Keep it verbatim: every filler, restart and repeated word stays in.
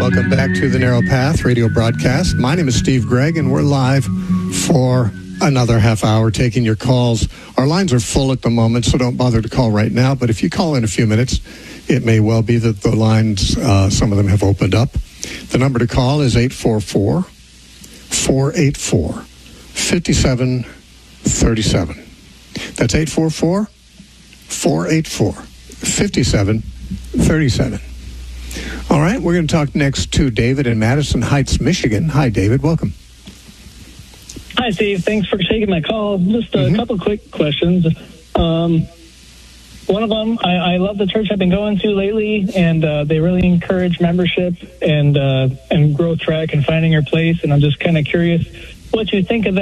Welcome back to the Narrow Path radio broadcast. My name is Steve Gregg, and we're live for another half hour taking your calls. Our lines are full at the moment, so don't bother to call right now. But if you call in a few minutes, it may well be that the lines, uh, some of them have opened up. The number to call is eight four four, four eight four, five seven three seven. That's eight four four, four eight four, five seven three seven. All right, we're going to talk next to David in Madison Heights, Michigan. Hi, David. Welcome. Hi, Steve. Thanks for taking my call. Just a mm-hmm. couple quick questions. Um, one of them, I, I love the church I've been going to lately, and uh, they really encourage membership and uh, and growth track and finding your place. And I'm just kind of curious what you think of that.